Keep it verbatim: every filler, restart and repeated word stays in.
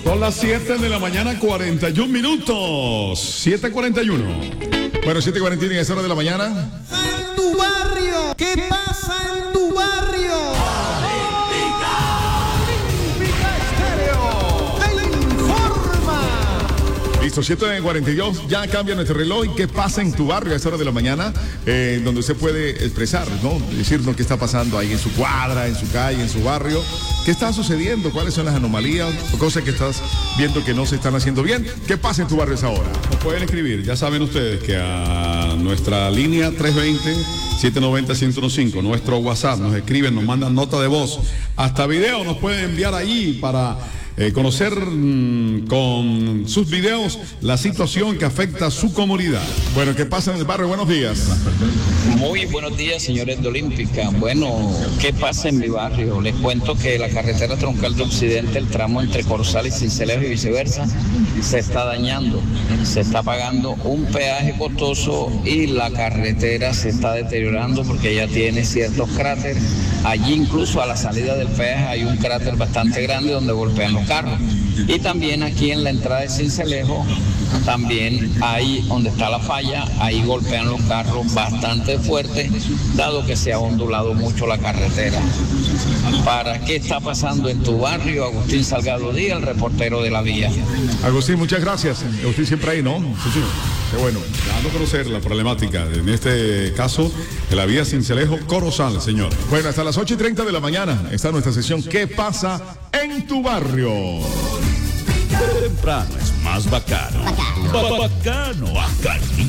Son las siete de la mañana, cuarenta y un minutos. siete cuarenta y uno. Bueno, siete cuarenta y uno en esa hora de la mañana. En tu barrio, ¿qué pasa en tu barrio? Olímpica Estéreo te informa. Listo, siete cuarenta y dos, ya cambia nuestro reloj. ¿Y qué pasa en tu barrio a esa hora de la mañana? Eh, donde usted puede expresar, ¿no? Decirnos qué está pasando ahí en su cuadra, en su calle, en su barrio. ¿Qué está sucediendo? ¿Cuáles son las anomalías o cosas que estás viendo que no se están haciendo bien? ¿Qué pasa en tu barrio a esa hora? Nos pueden escribir, ya saben ustedes que a nuestra línea tres veinte, siete noventa, uno cero cinco, nuestro WhatsApp, nos escriben, nos mandan nota de voz, hasta video nos pueden enviar ahí para eh, conocer mmm, con sus videos la situación que afecta a su comunidad. Bueno, ¿qué pasa en el barrio? Buenos días. Muy buenos días, señores de Olímpica. Bueno, ¿qué pasa en mi barrio? Les cuento que la carretera troncal de Occidente, el tramo entre Corozal y Sincelejo y viceversa, se está dañando. Se está pagando un peaje costoso y la carretera se está deteriorando porque ya tiene ciertos cráteres. Allí incluso a la salida del peaje hay un cráter bastante grande donde golpean los carros. Y también aquí en la entrada de Sincelejo, también ahí donde está la falla, ahí golpean los carros bastante fuerte, dado que se ha ondulado mucho la carretera. ¿Para qué está pasando en tu barrio? Agustín Salgado Díaz, el reportero de la vía. Agustín, muchas gracias. Agustín siempre ahí, ¿no? Sí, sí. Qué bueno. Dando a conocer la problemática, en este caso, de la vía Sincelejo Corozal, señor. Bueno, hasta las ocho y treinta de la mañana está nuestra sesión ¿Qué pasa en tu barrio? Temprano es más bacano. Bacano. Bacano. Bacano.